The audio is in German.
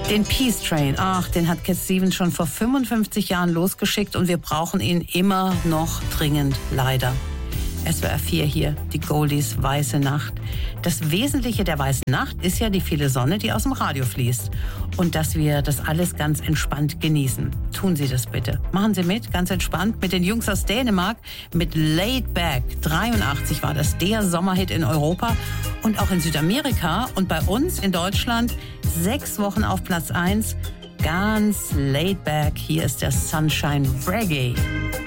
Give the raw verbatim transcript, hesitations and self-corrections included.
Den Peace Train, ach, den hat Cat Stevens schon vor fünfundfünfzig Jahren losgeschickt und wir brauchen ihn immer noch dringend, leider. S W R vier hier, die Goldies Weiße Nacht. Das Wesentliche der Weißen Nacht ist ja die viele Sonne, die aus dem Radio fließt. Und dass wir das alles ganz entspannt genießen. Tun Sie das bitte. Machen Sie mit, ganz entspannt, mit den Jungs aus Dänemark, mit Laid Back. dreiundachtzig war das der Sommerhit in Europa und auch in Südamerika. Und bei uns in Deutschland sechs Wochen auf Platz eins. Ganz laid back. Hier ist der Sunshine Reggae.